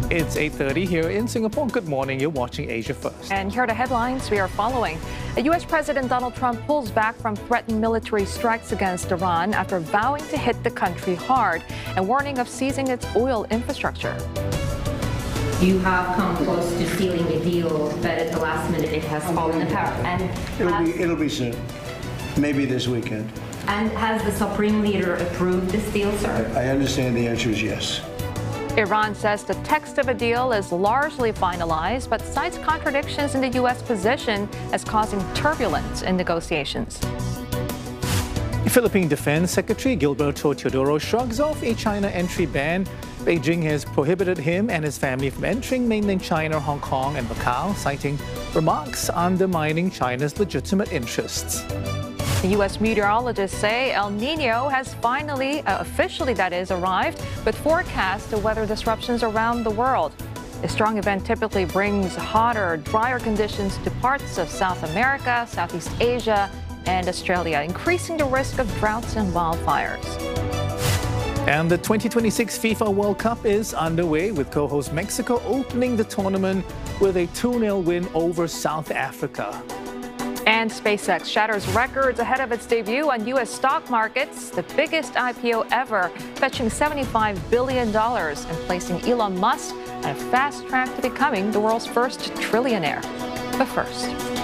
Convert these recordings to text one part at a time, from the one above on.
It's 8:30 here in Singapore. Good morning. You're watching Asia First. And here are the headlines we are following. U.S. President Donald Trump pulls back from threatened military strikes against Iran after vowing to hit the country hard and warning of seizing its oil infrastructure. You have come close to sealing a deal, but at the last minute it has fallen apart. And it'll be soon. Maybe this weekend. And has the Supreme Leader approved this deal, sir? I understand the answer is yes. Iran says the text of a deal is largely finalized, but cites contradictions in the U.S. position as causing turbulence in negotiations. Philippine Defense Secretary Gilberto Teodoro shrugs off a China entry ban. Beijing has prohibited him and his family from entering mainland China, Hong Kong and Macau, citing remarks undermining China's legitimate interests. The U.S. meteorologists say El Nino has finally, officially that is, arrived, with forecasts of weather disruptions around the world. A strong event typically brings hotter, drier conditions to parts of South America, Southeast Asia, and Australia, increasing the risk of droughts and wildfires. And the 2026 FIFA World Cup is underway, with co-host Mexico opening the tournament with a 2-0 win over South Africa. And SpaceX shatters records ahead of its debut on U.S. stock markets, the biggest IPO ever, fetching $75 billion and placing Elon Musk on a fast track to becoming the world's first trillionaire. But first,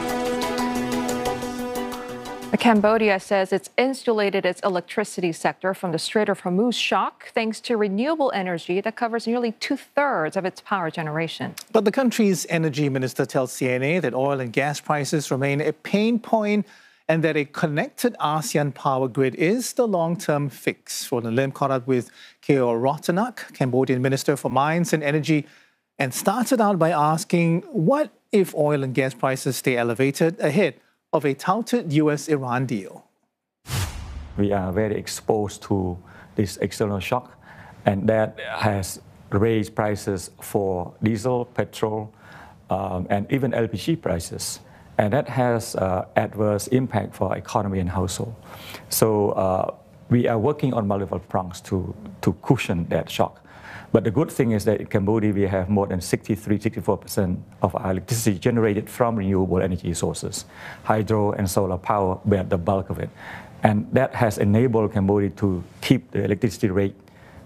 Cambodia says it's insulated its electricity sector from the Strait of Hormuz shock thanks to renewable energy that covers nearly 2/3 of its power generation. But the country's energy minister tells CNA that oil and gas prices remain a pain point and that a connected ASEAN power grid is the long-term fix. Roland Lim caught up with Keo Ratanak, Cambodian Minister for Mines and Energy, and started out by asking, what if oil and gas prices stay elevated ahead of a touted U.S.-Iran deal? We are very exposed to this external shock, and that has raised prices for diesel, petrol, and even LPG prices. And that has adverse impact for our economy and household. So we are working on multiple prongs to cushion that shock. But the good thing is that in Cambodia, we have more than 64% of our electricity generated from renewable energy sources. Hydro and solar power bear the bulk of it. And that has enabled Cambodia to keep the electricity rate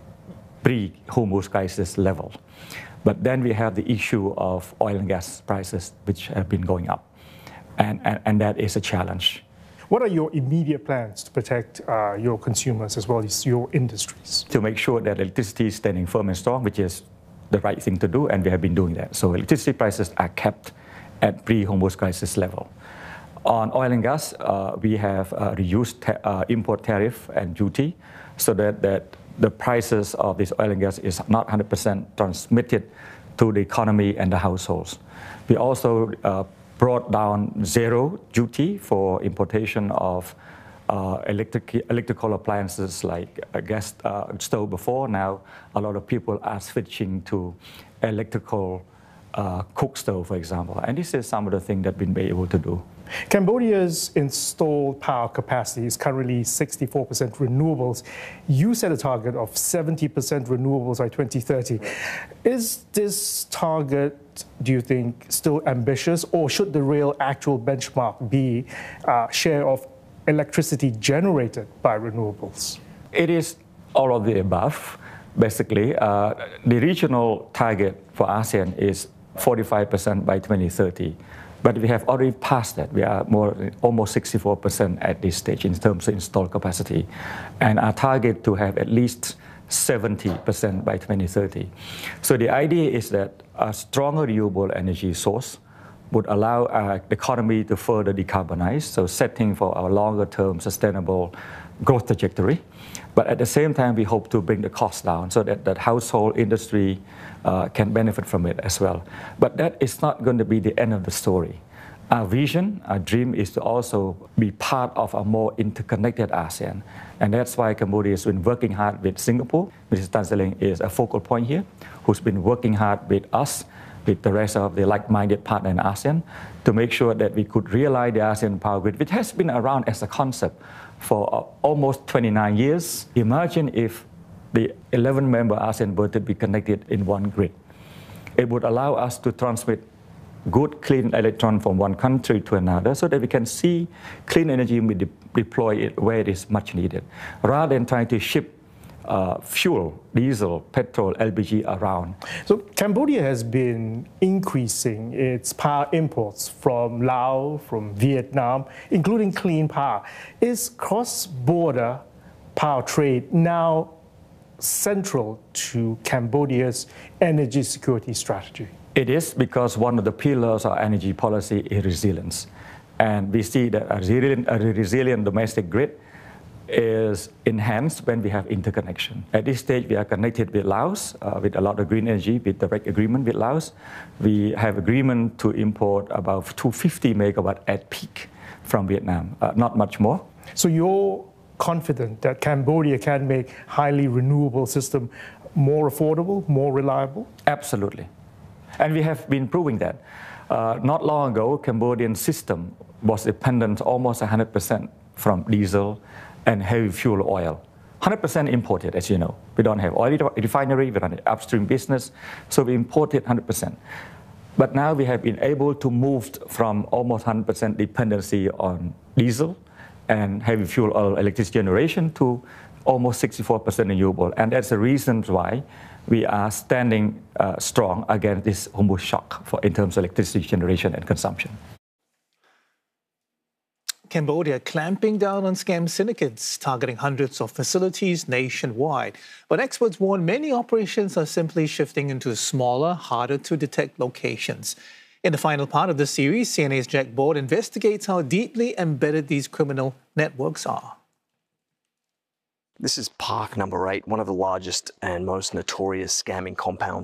pre-Hormuz crisis level. But then we have the issue of oil and gas prices, which have been going up. And that is a challenge. What are your immediate plans to protect your consumers as well as your industries? To make sure that electricity is standing firm and strong, which is the right thing to do, and we have been doing that. So electricity prices are kept at pre-Hormuz crisis level. On oil and gas, we have reduced import tariff and duty so that the prices of this oil and gas is not 100% transmitted to the economy and the households. We also brought down zero duty for importation of electrical appliances like a gas stove before. Now, a lot of people are switching to electrical cook stove, for example. And this is some of the things that we've been able to do. Cambodia's installed power capacity is currently 64% renewables. You set a target of 70% renewables by 2030. Is this target, do you think, still ambitious, or should the real actual benchmark be share of electricity generated by renewables? It is all of the above, basically. The regional target for ASEAN is 45% by 2030. But we have already passed that. We are almost 64% at this stage in terms of installed capacity. And our target to have at least 70% by 2030. So the idea is that a stronger renewable energy source would allow our economy to further decarbonize, so setting for our longer-term sustainable growth trajectory. But at the same time, we hope to bring the cost down so that household industry can benefit from it as well. But that is not going to be the end of the story. Our vision, our dream is to also be part of a more interconnected ASEAN. And that's why Cambodia has been working hard with Singapore. Mrs. Tan Sri Leng is a focal point here, who's been working hard with us, with the rest of the like-minded partner in ASEAN, to make sure that we could realize the ASEAN power grid, which has been around as a concept for almost 29 years. Imagine if the 11-member ASEAN were to be connected in one grid. It would allow us to transmit good, clean electron from one country to another so that we can see clean energy and we deploy it where it is much needed, rather than trying to ship fuel, diesel, petrol, LPG around. So Cambodia has been increasing its power imports from Laos, from Vietnam, including clean power. Is cross-border power trade now central to Cambodia's energy security strategy? It is, because one of the pillars of energy policy is resilience. And we see that a resilient domestic grid is enhanced when we have interconnection. At this stage, we are connected with Laos, with a lot of green energy, with direct agreement with Laos. We have agreement to import about 250 megawatt at peak from Vietnam, not much more. So you're confident that Cambodia can make highly renewable system more affordable, more reliable? Absolutely. And we have been proving that. Not long ago, Cambodian system was dependent almost 100% from diesel and heavy fuel oil. 100% imported, as you know. We don't have oil refinery, we don't have upstream business, so we imported 100%. But now we have been able to move from almost 100% dependency on diesel and heavy fuel oil electricity generation to almost 64% renewable. And that's the reason why we are standing strong against this Hormuz shock in terms of electricity generation and consumption. Cambodia clamping down on scam syndicates, targeting hundreds of facilities nationwide. But experts warn many operations are simply shifting into smaller, harder to detect locations. In the final part of the series, CNA's Jack Board investigates how deeply embedded these criminal networks are. This is Park Number 8, one of the largest and most notorious scamming compounds